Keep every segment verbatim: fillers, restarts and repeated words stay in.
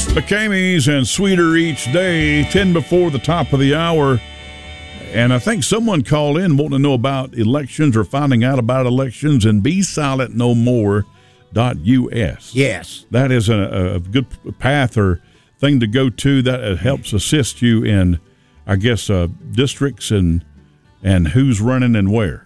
McCamey's and Sweeter Each Day, ten before the top of the hour. And I think someone called in wanting to know about elections or finding out about elections, and Be Silent No More dot U S. Yes. That is a, a good path or thing to go to that helps assist you in, I guess, uh, districts and and who's running and where.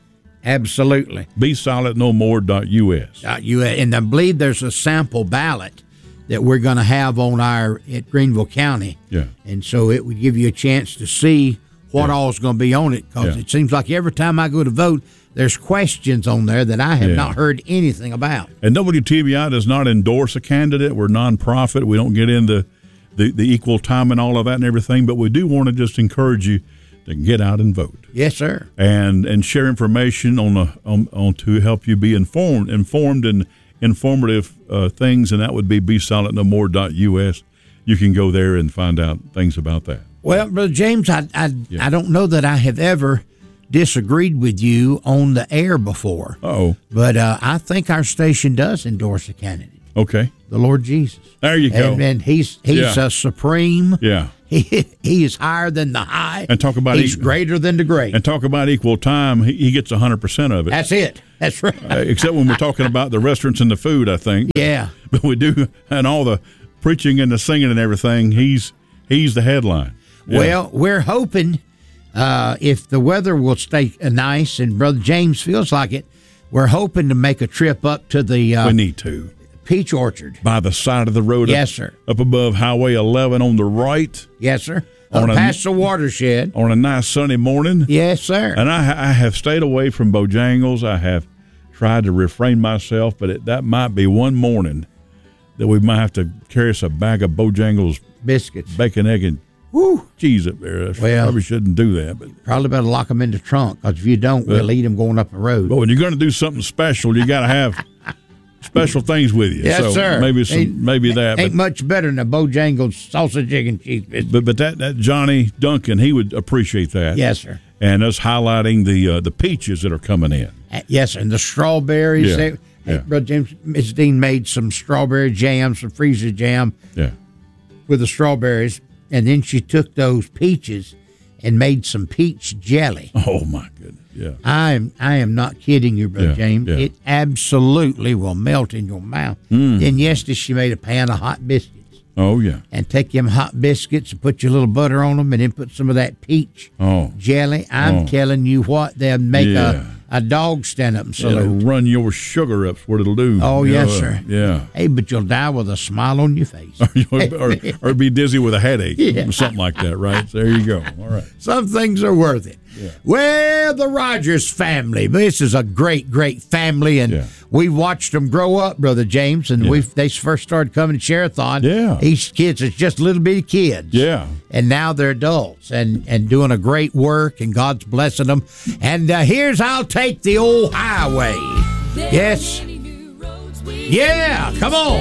Absolutely. Be Silent No More dot U S. Uh, you, and I believe there's a sample ballot that we're going to have on our at Greenville County. Yeah. And so it would give you a chance to see what yeah. all is going to be on it, because yeah. it seems like every time I go to vote, there's questions on there that I have yeah. not heard anything about. And W T B I does not endorse a candidate. We're nonprofit. We don't get into the, the equal time and all of that and everything, but we do want to just encourage you to get out and vote. Yes, sir. And and share information on the on, on to help you be informed, informed and informative uh, things, and that would be Be Silent No More dot U S. You can go there and find out things about that. Well, Brother James, I I, yeah. I don't know that I have ever disagreed with you on the air before. Uh-oh. But uh, I think our station does endorse a candidate. Okay. The Lord Jesus. There you go. And, and he's he's yeah. a supreme. Yeah. He he is higher than the high. And talk about he's equal, greater than the great. And talk about equal time. He, he gets one hundred percent of it. That's it. That's right. Uh, except when we're talking about the restaurants and the food, I think. Yeah. But we do, and all the preaching and the singing and everything, he's he's the headline. Yeah. Well, we're hoping uh, if the weather will stay nice, and Brother James feels like it, we're hoping to make a trip up to the uh, we need to. Peach Orchard. By the side of the road. Yes, up, sir. Up above Highway eleven on the right. Yes, sir. On up a, past the watershed. On a nice sunny morning. Yes, sir. And I, I have stayed away from Bojangles. I have tried to refrain myself, but it, that might be one morning that we might have to carry us a bag of Bojangles biscuits, bacon, egg, and woo, cheese up there. I well, probably shouldn't do that. But probably better lock them in the trunk, because if you don't, we'll eat them going up the road. But when you're going to do something special, you got to have special things with you. Yes, so sir. Maybe some, ain't, maybe that. Ain't but, much better than a Bojangles sausage, egg, and cheese biscuit. But but that, that Johnny Duncan, he would appreciate that. Yes, sir. And us highlighting the uh, the peaches that are coming in. Uh, yes, sir. And the strawberries. Yeah. They, yeah. Hey, Brother James, Miss Dean made some strawberry jam, some freezer jam. Yeah. With the strawberries, and then she took those peaches and made some peach jelly. Oh my goodness! Yeah, I am I am not kidding you, Brother yeah, James. Yeah. It absolutely will melt in your mouth. Mm. Then yesterday she made a pan of hot biscuits. Oh yeah, and take them hot biscuits and put your little butter on them, and then put some of that peach oh. jelly. I'm oh. telling you what, they'll make yeah. a, a dog stand up and salute. It'll run your sugar up. What it'll do. Oh yeah. yes, sir. Yeah. Hey, but you'll die with a smile on your face, or, or, or be dizzy with a headache, yeah. or something like that. Right? So there you go. All right. Some things are worth it. Yeah. Well, the Rogers family. This is a great, great family, and yeah. we watched them grow up, Brother James. And yeah. we they first started coming to Share-a-thon. Yeah, these kids are just little bitty kids. Yeah, and now they're adults and and doing a great work, and God's blessing them. And uh, here's I'll Take the Old Highway. Yes, yeah, come on.